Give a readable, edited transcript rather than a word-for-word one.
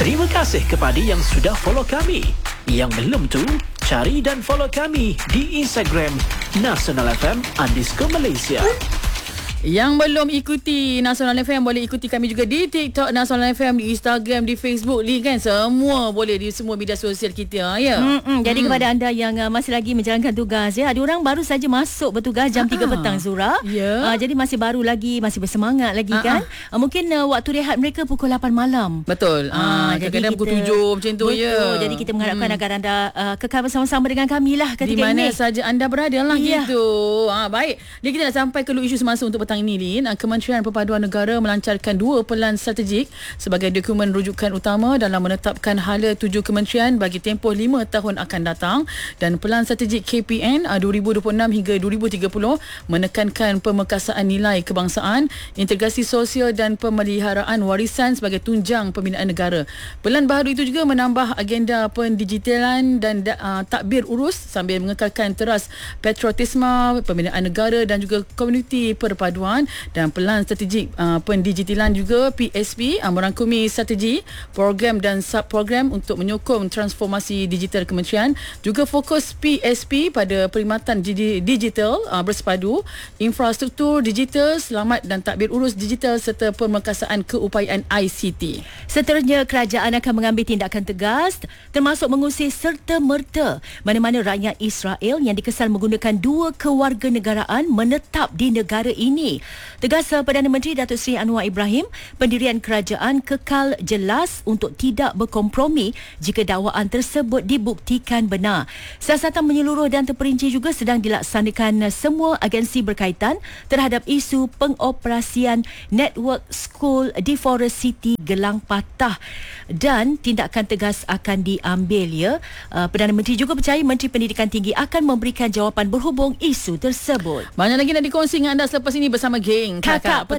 Terima kasih kepada yang sudah follow kami. Yang belum tu, cari dan follow kami di Instagram nasionalfm_Malaysia. Yang belum ikuti Nasional FM boleh ikuti kami juga di TikTok Nasional FM, di Instagram, di Facebook, link kan semua boleh di semua media sosial kita ya. Jadi kepada anda yang masih lagi menjalankan tugas ya, ada orang baru saja masuk bertugas jam 3 petang Zura. Jadi masih baru lagi, masih bersemangat lagi kan. Mungkin waktu rehat mereka pukul 8 malam. Betul. Kadang-kadang pukul 7 macam tu ya. Jadi kita mengharapkan agar anda kekal bersama-sama dengan kami lah ketika di mana ini. saja anda berada lah gitu. Baik. Jadi kita nak sampai ke isu semasa untuk petang ini, Lin. Kementerian Perpaduan Negara melancarkan 2 pelan strategik sebagai dokumen rujukan utama dalam menetapkan hala tuju kementerian bagi tempoh 5 tahun akan datang, dan pelan strategik KPN 2026 hingga 2030 menekankan pemekasaan nilai kebangsaan, integrasi sosial dan pemeliharaan warisan sebagai tunjang pembinaan negara. Pelan baru itu juga menambah agenda pendigitalan dan takbir urus sambil mengekalkan teras patriotisme, pembinaan negara dan juga komuniti perpaduan. Dan pelan strategik pendigitalan juga PSP merangkumi strategi, program dan sub-program untuk menyokong transformasi digital kementerian. Juga fokus PSP pada perkhidmatan digital bersepadu, infrastruktur digital, selamat dan takbir urus digital serta pemekasaan keupayaan ICT. Seterusnya, kerajaan akan mengambil tindakan tegas termasuk mengusir serta-merta mana-mana rakyat Israel yang dikesan menggunakan 2 kewarganegaraan menetap di negara ini. Tegas Perdana Menteri Datuk Seri Anwar Ibrahim, pendirian kerajaan kekal jelas untuk tidak berkompromi jika dakwaan tersebut dibuktikan benar. Siasatan menyeluruh dan terperinci juga sedang dilaksanakan semua agensi berkaitan terhadap isu pengoperasian network school di Forest City Gelang Patah, dan tindakan tegas akan diambil ya. Perdana Menteri juga percaya Menteri Pendidikan Tinggi akan memberikan jawapan berhubung isu tersebut. Banyak lagi nak dikongsi dengan anda selepas ini bersama geng Kakak Petang.